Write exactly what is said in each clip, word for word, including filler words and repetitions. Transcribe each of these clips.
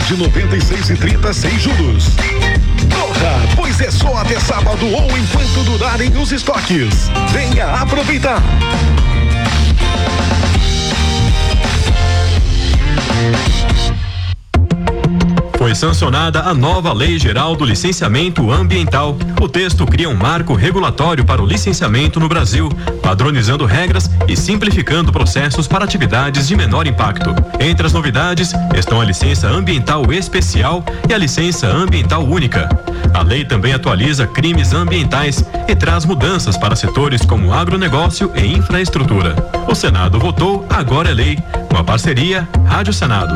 de noventa e seis e trinta sem juros. Corra, pois é só até sábado ou enquanto durarem os estoques. Venha aproveitar. Foi sancionada a nova Lei Geral do Licenciamento Ambiental. O texto cria um marco regulatório para o licenciamento no Brasil, padronizando regras e simplificando processos para atividades de menor impacto. Entre as novidades estão a licença ambiental especial e a licença ambiental única. A lei também atualiza crimes ambientais e traz mudanças para setores como agronegócio e infraestrutura. O Senado votou, agora é lei. Uma parceria Rádio Senado.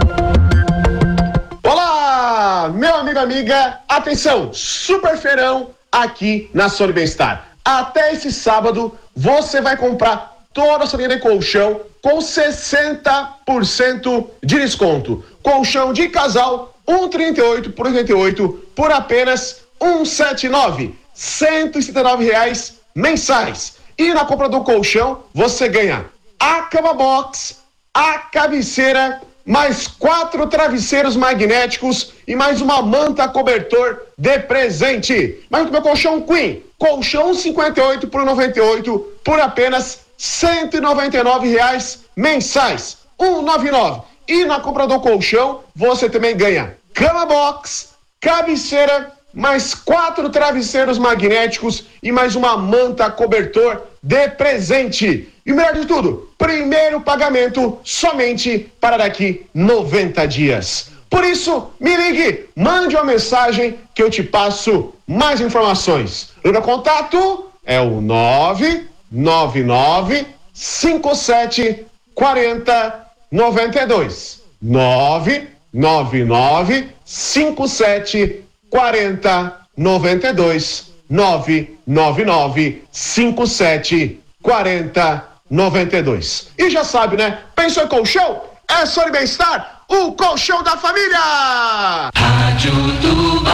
Olá, meu amigo, amiga, atenção, super feirão aqui na Sony Bem-Estar. Até esse sábado você vai comprar toda a sua linha de colchão com sessenta por cento de desconto. Colchão de casal cento e trinta e oito por oitenta e oito por apenas cento e setenta e nove, cento e setenta e nove reais mensais. E na compra do colchão você ganha a cama box, a cabeceira, mais quatro travesseiros magnéticos e mais uma manta cobertor de presente. Mas o meu colchão Queen, colchão cinquenta e oito por noventa e oito por apenas cento e noventa e nove reais mensais, cento e noventa e nove. E na compra do colchão você também ganha cama box, cabeceira, mais quatro travesseiros magnéticos e mais uma manta cobertor de presente. E o melhor de tudo, primeiro pagamento somente para daqui noventa dias. Por isso, me ligue, mande uma mensagem que eu te passo mais informações. O meu contato é o nove nove nove cinco sete quatro zero nove dois. nove nove nove cinco sete quatro zero nove dois. nove nove nove cinco sete quatro zero nove dois. E já sabe, né? Pensou em colchão? É Sony Bem-Estar, o colchão da família! Rádio Tubá.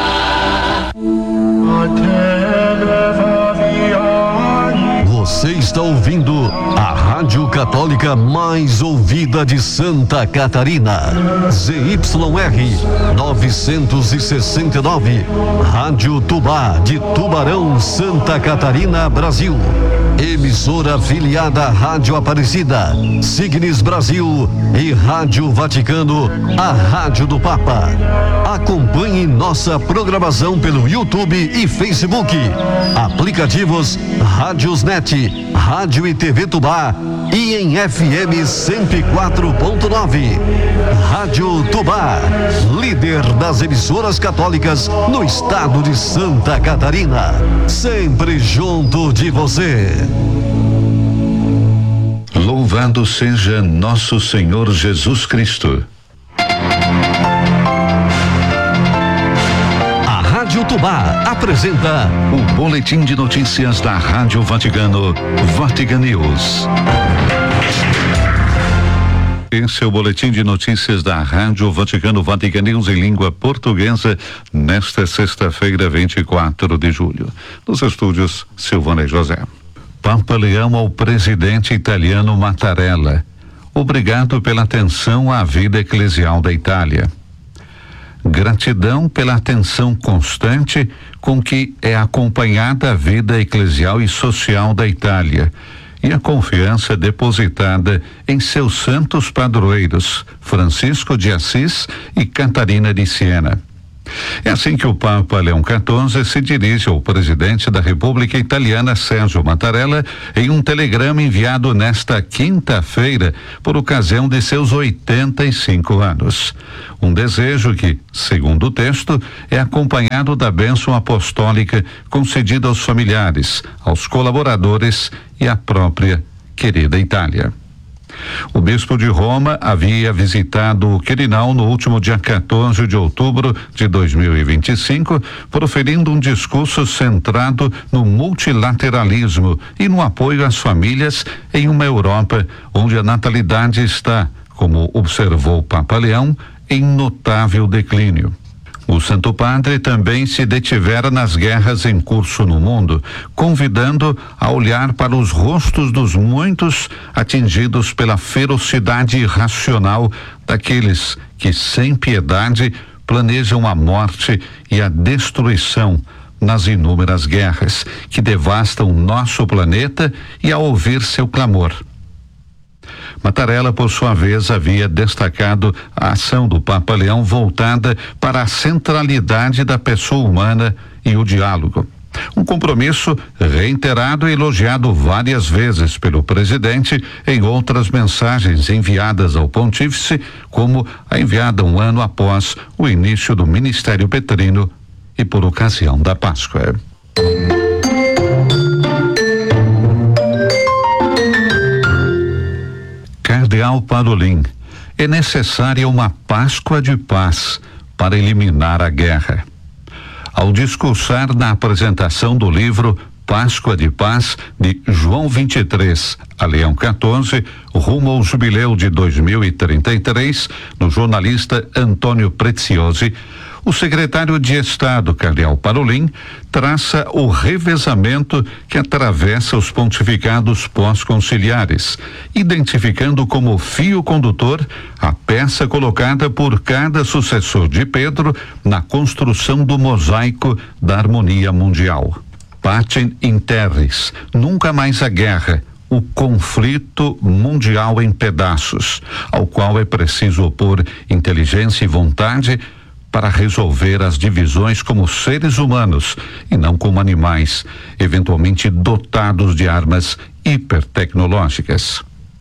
Você está ouvindo a Rádio Católica mais ouvida de Santa Catarina. Z Y R novecentos e sessenta e nove. Rádio Tubá de Tubarão, Santa Catarina, Brasil. Emissora afiliada à Rádio Aparecida, Signes Brasil e Rádio Vaticano, a Rádio do Papa. Acompanhe nossa programação pelo YouTube e Facebook. Aplicativos Rádiosnet, Rádio e T V Tubá e em F M cento e quatro ponto nove. Rádio Tubá, líder das emissoras católicas no estado de Santa Catarina. Sempre junto de você. Louvado seja nosso Senhor Jesus Cristo. A Rádio Tubá apresenta o boletim de notícias da Rádio Vaticano, Vatican News. Esse é o boletim de notícias da Rádio Vaticano, Vatican News em língua portuguesa, nesta sexta-feira, vinte e quatro de julho. Nos estúdios, Silvana e José. Papa Leão ao presidente italiano Mattarella. Obrigado pela atenção à vida eclesial da Itália. Gratidão pela atenção constante com que é acompanhada a vida eclesial e social da Itália e a confiança depositada em seus santos padroeiros, Francisco de Assis e Catarina de Siena. É assim que o Papa Leão quatorze se dirige ao presidente da República Italiana, Sérgio Mattarella, em um telegrama enviado nesta quinta-feira por ocasião de seus oitenta e cinco anos. Um desejo que, segundo o texto, é acompanhado da bênção apostólica concedida aos familiares, aos colaboradores e à própria querida Itália. O bispo de Roma havia visitado o Quirinal no último dia quatorze de outubro de dois mil e vinte e cinco, proferindo um discurso centrado no multilateralismo e no apoio às famílias em uma Europa onde a natalidade está, como observou o Papa Leão, em notável declínio. O Santo Padre também se detivera nas guerras em curso no mundo, convidando a olhar para os rostos dos muitos atingidos pela ferocidade irracional daqueles que, sem piedade, planejam a morte e a destruição nas inúmeras guerras que devastam nosso planeta, e a ouvir seu clamor. Mattarella, por sua vez, havia destacado a ação do Papa Leão voltada para a centralidade da pessoa humana e o diálogo. Um compromisso reiterado e elogiado várias vezes pelo presidente em outras mensagens enviadas ao pontífice, como a enviada um ano após o início do ministério petrino e por ocasião da Páscoa. Cardeal Parolin: é necessária uma Páscoa de paz para eliminar a guerra. Ao discursar na apresentação do livro Páscoa de Paz, de João vinte e três a Leão quatorze, rumo ao jubileu de dois mil e trinta e três, no jornalista Antônio Preziosi, o secretário de Estado, Cardeal Parolin, traça o revezamento que atravessa os pontificados pós-conciliares, identificando como fio condutor a peça colocada por cada sucessor de Pedro na construção do mosaico da harmonia mundial. Pacem in terris, nunca mais a guerra, o conflito mundial em pedaços, ao qual é preciso opor inteligência e vontade para resolver as divisões como seres humanos e não como animais, eventualmente dotados de armas hipertecnológicas.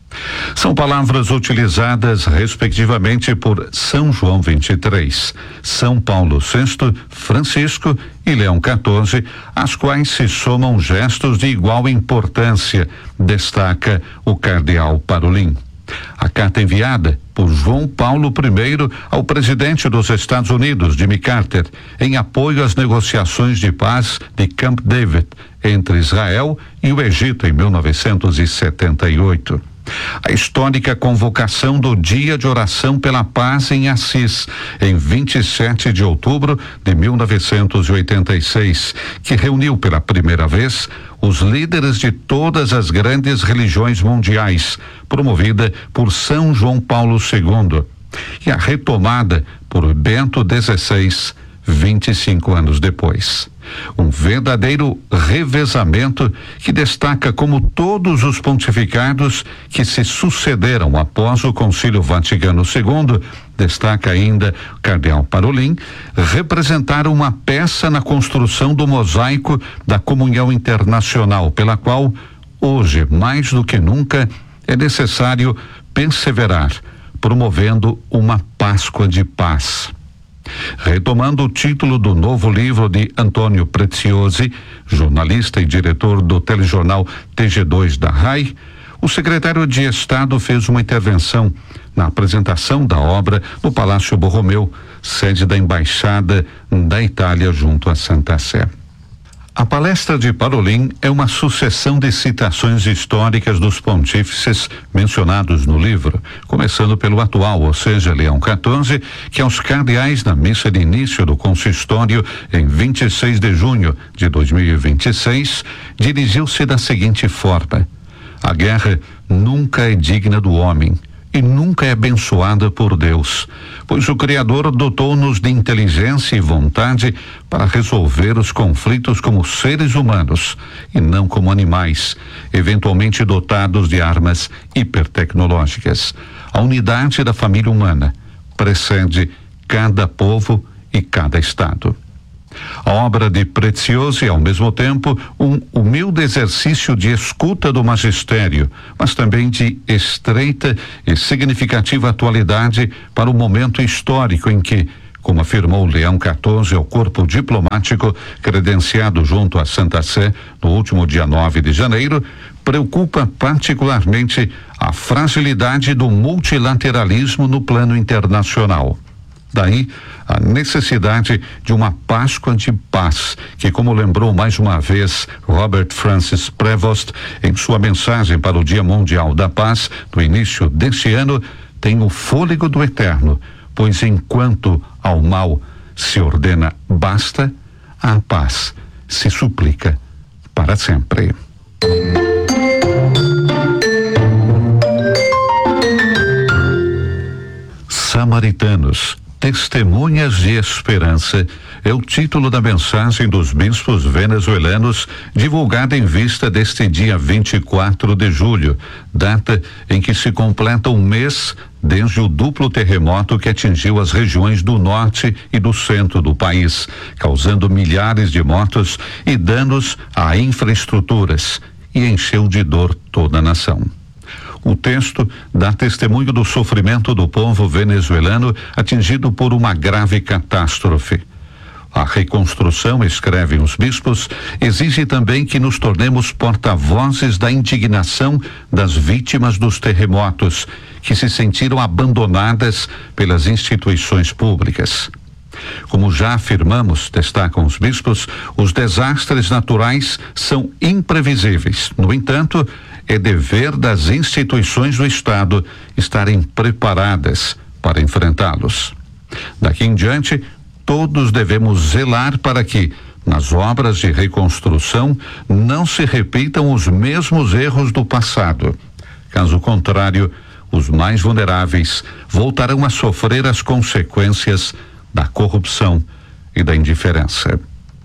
São palavras utilizadas respectivamente por São João vinte e três, São Paulo sexto, Francisco e Leão quatorze, às quais se somam gestos de igual importância, destaca o Cardeal Parolin. A carta enviada por João Paulo I ao presidente dos Estados Unidos, Jimmy Carter, em apoio às negociações de paz de Camp David entre Israel e o Egito em mil novecentos e setenta e oito. A histórica convocação do Dia de Oração pela Paz em Assis, em vinte e sete de outubro de mil novecentos e oitenta e seis, que reuniu pela primeira vez os líderes de todas as grandes religiões mundiais, promovida por São João Paulo segundo, e a retomada por Bento dezesseis, vinte e cinco anos depois. Um verdadeiro revezamento que destaca como todos os pontificados que se sucederam após o Concílio Vaticano segundo, destaca ainda Cardeal Parolin, representaram uma peça na construção do mosaico da comunhão internacional, pela qual hoje, mais do que nunca, é necessário perseverar, promovendo uma Páscoa de paz. Retomando o título do novo livro de Antônio Preziosi, jornalista e diretor do telejornal T G dois da R A I, o secretário de Estado fez uma intervenção na apresentação da obra no Palácio Borromeu, sede da Embaixada da Itália junto à Santa Sé. A palestra de Parolin é uma sucessão de citações históricas dos pontífices mencionados no livro, começando pelo atual, ou seja, Leão quatorze, que aos cardeais na missa de início do consistório em vinte e seis de junho de dois mil e vinte e seis, dirigiu-se da seguinte forma: a guerra nunca é digna do homem e nunca é abençoada por Deus, pois o Criador dotou-nos de inteligência e vontade para resolver os conflitos como seres humanos e não como animais, eventualmente dotados de armas hipertecnológicas. A unidade da família humana precede cada povo e cada estado. A obra de Preziosi é, ao mesmo tempo, um humilde exercício de escuta do magistério, mas também de estreita e significativa atualidade para o momento histórico em que, como afirmou Leão quatorze ao corpo diplomático credenciado junto à Santa Sé no último dia nove de janeiro, preocupa particularmente a fragilidade do multilateralismo no plano internacional. Daí a necessidade de uma Páscoa de paz, que, como lembrou mais uma vez Robert Francis Prevost em sua mensagem para o Dia Mundial da Paz no início deste ano, tem o fôlego do eterno, pois enquanto ao mal se ordena basta, a paz se suplica para sempre. Samaritanos, testemunhas de esperança, é o título da mensagem dos bispos venezuelanos, divulgada em vista deste dia vinte e quatro de julho, data em que se completa um mês desde o duplo terremoto que atingiu as regiões do norte e do centro do país, causando milhares de mortos e danos a infraestruturas, e encheu de dor toda a nação. O texto dá testemunho do sofrimento do povo venezuelano atingido por uma grave catástrofe. A reconstrução, escrevem os bispos, exige também que nos tornemos porta-vozes da indignação das vítimas dos terremotos, que se sentiram abandonadas pelas instituições públicas. Como já afirmamos, destacam os bispos, os desastres naturais são imprevisíveis. No entanto, é dever das instituições do Estado estarem preparadas para enfrentá-los. Daqui em diante, todos devemos zelar para que, nas obras de reconstrução, não se repitam os mesmos erros do passado. Caso contrário, os mais vulneráveis voltarão a sofrer as consequências da corrupção e da indiferença.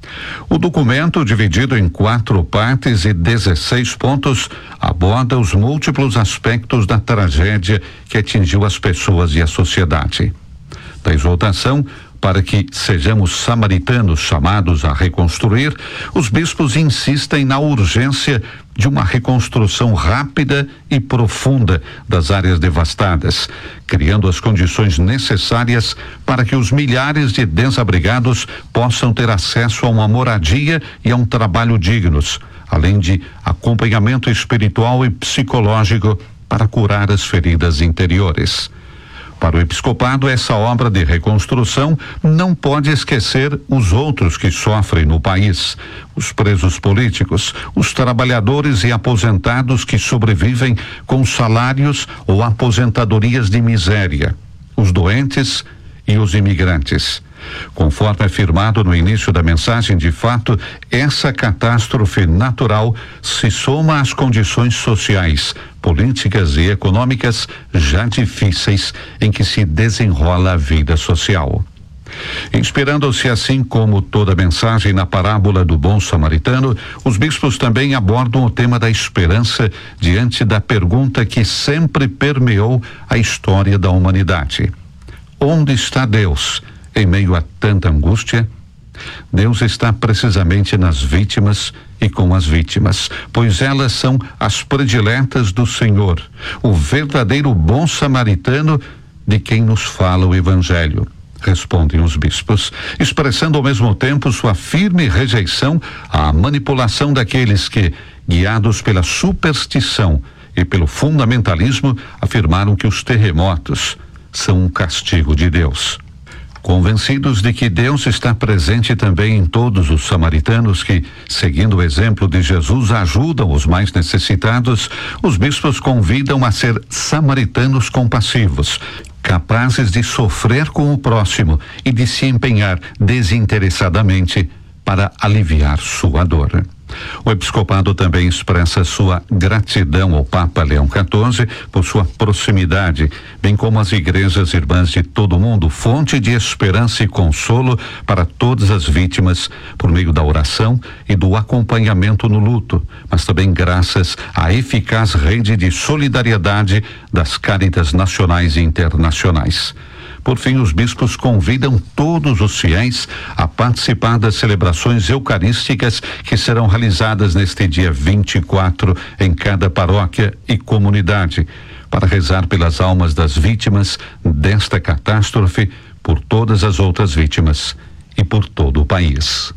O documento, dividido em quatro partes e dezesseis pontos, aborda os múltiplos aspectos da tragédia que atingiu as pessoas e a sociedade. Da exortação para que sejamos samaritanos chamados a reconstruir, os bispos insistem na urgência de uma reconstrução rápida e profunda das áreas devastadas, criando as condições necessárias para que os milhares de desabrigados possam ter acesso a uma moradia e a um trabalho dignos, além de acompanhamento espiritual e psicológico para curar as feridas interiores. Para o episcopado, essa obra de reconstrução não pode esquecer os outros que sofrem no país, os presos políticos, os trabalhadores e aposentados que sobrevivem com salários ou aposentadorias de miséria, os doentes e os imigrantes. Conforme afirmado no início da mensagem, de fato, essa catástrofe natural se soma às condições sociais, políticas e econômicas já difíceis em que se desenrola a vida social. Inspirando-se assim como toda mensagem na parábola do bom samaritano, os bispos também abordam o tema da esperança diante da pergunta que sempre permeou a história da humanidade: onde está Deus em meio a tanta angústia? Deus está precisamente nas vítimas e com as vítimas, pois elas são as prediletas do Senhor, o verdadeiro bom samaritano de quem nos fala o Evangelho, respondem os bispos, expressando ao mesmo tempo sua firme rejeição à manipulação daqueles que, guiados pela superstição e pelo fundamentalismo, afirmaram que os terremotos são um castigo de Deus. Convencidos de que Deus está presente também em todos os samaritanos que, seguindo o exemplo de Jesus, ajudam os mais necessitados, os bispos convidam a ser samaritanos compassivos, capazes de sofrer com o próximo e de se empenhar desinteressadamente para aliviar sua dor. O episcopado também expressa sua gratidão ao Papa Leão quatorze por sua proximidade, bem como as igrejas irmãs de todo o mundo, fonte de esperança e consolo para todas as vítimas, por meio da oração e do acompanhamento no luto, mas também graças à eficaz rede de solidariedade das Cáritas nacionais e internacionais. Por fim, os bispos convidam todos os fiéis a participar das celebrações eucarísticas que serão realizadas neste dia vinte e quatro em cada paróquia e comunidade, para rezar pelas almas das vítimas desta catástrofe, por todas as outras vítimas e por todo o país.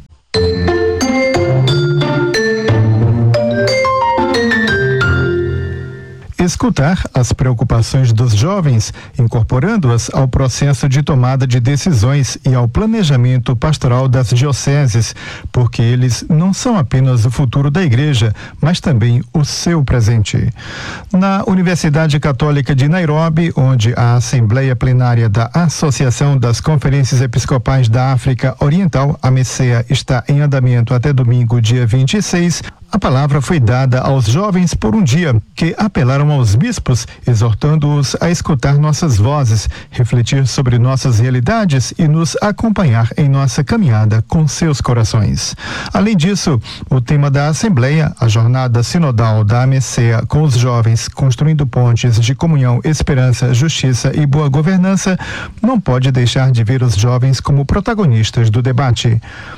escutar as preocupações dos jovens, incorporando-as ao processo de tomada de decisões e ao planejamento pastoral das dioceses, porque eles não são apenas o futuro da igreja, mas também o seu presente. Na Universidade Católica de Nairobi, onde a Assembleia Plenária da Associação das Conferências Episcopais da África Oriental, a AMECEA, está em andamento até domingo, dia vinte e seis, a palavra foi dada aos jovens por um dia, que apelaram aos bispos, exortando-os a escutar nossas vozes, refletir sobre nossas realidades e nos acompanhar em nossa caminhada com seus corações. Além disso, o tema da Assembleia, a jornada sinodal da AMECEA com os jovens, construindo pontes de comunhão, esperança, justiça e boa governança, não pode deixar de ver os jovens como protagonistas do debate.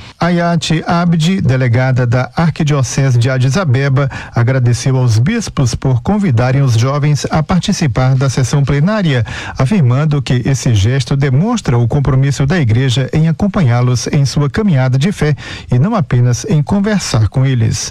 Ayati Abdi, delegada da Arquidiocese de Addis Abeba, agradeceu aos bispos por convidarem os jovens a participar da sessão plenária, afirmando que esse gesto demonstra o compromisso da igreja em acompanhá-los em sua caminhada de fé e não apenas em conversar com eles.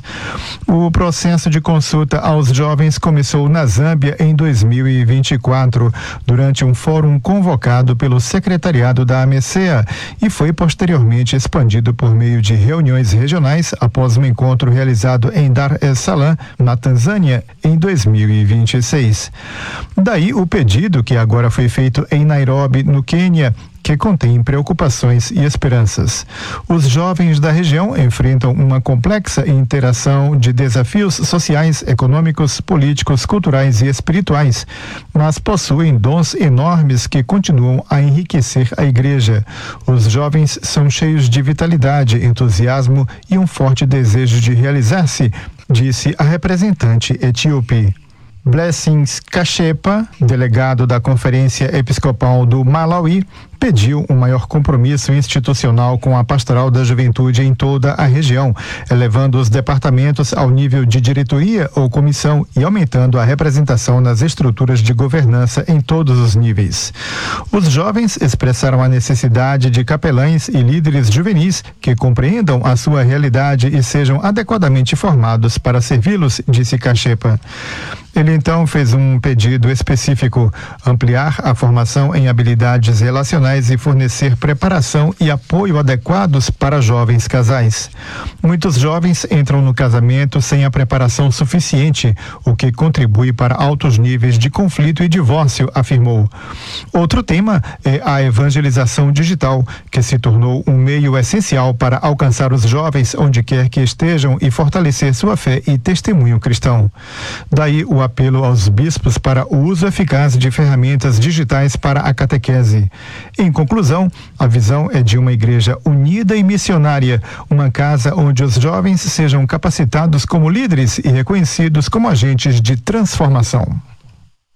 O processo de consulta aos jovens começou na Zâmbia em dois mil e vinte e quatro, durante um fórum convocado pelo secretariado da AMECEA e foi posteriormente expandido por meio de reuniões regionais após um encontro realizado em Dar es Salaam, na Tanzânia, em dois mil e vinte e seis. Daí o pedido que agora foi feito em Nairobi, no Quênia, que contém preocupações e esperanças. Os jovens da região enfrentam uma complexa interação de desafios sociais, econômicos, políticos, culturais e espirituais, mas possuem dons enormes que continuam a enriquecer a igreja. Os jovens são cheios de vitalidade, entusiasmo e um forte desejo de realizar-se, disse a representante etíope. Blessings Kashepa, delegado da Conferência Episcopal do Malawi, pediu um maior compromisso institucional com a pastoral da juventude em toda a região, elevando os departamentos ao nível de diretoria ou comissão e aumentando a representação nas estruturas de governança em todos os níveis. Os jovens expressaram a necessidade de capelães e líderes juvenis que compreendam a sua realidade e sejam adequadamente formados para servi-los, disse Kashepa. Ele então fez um pedido específico: ampliar a formação em habilidades relacionais e fornecer preparação e apoio adequados para jovens casais. Muitos jovens entram no casamento sem a preparação suficiente, o que contribui para altos níveis de conflito e divórcio, afirmou. Outro tema é a evangelização digital, que se tornou um meio essencial para alcançar os jovens onde quer que estejam e fortalecer sua fé e testemunho cristão. Daí o apelo aos bispos para o uso eficaz de ferramentas digitais para a catequese. Em conclusão, a visão é de uma igreja unida e missionária, uma casa onde os jovens sejam capacitados como líderes e reconhecidos como agentes de transformação.